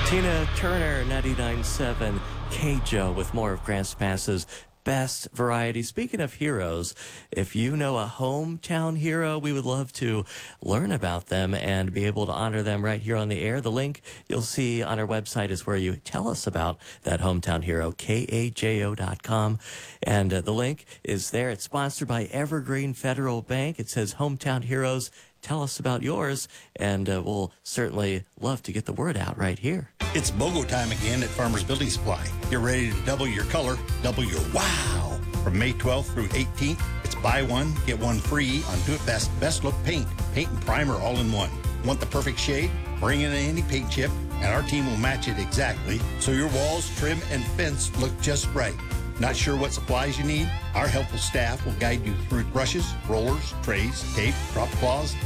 Tina Turner, 99.7 KJO with more of Grants Pass's best variety. Speaking of heroes, if you know a hometown hero, we would love to learn about them and be able to honor them right here on the air. The link you'll see on our website is where you tell us about that hometown hero, KAJO.com. And the link is there. It's sponsored by Evergreen Federal Bank. It says Hometown Heroes. Tell us about yours, and we'll certainly love to get the word out right here. It's BOGO time again at Farmers Building Supply. Get ready to double your color, double your wow. From May 12th through 18th, it's buy one, get one free on Do It Best Best Look Paint. Paint and primer all in one. Want the perfect shade? Bring in any paint chip, and our team will match it exactly so your walls, trim, and fence look just right. Not sure what supplies you need? Our helpful staff will guide you through brushes, rollers, trays, tape, drop cloths,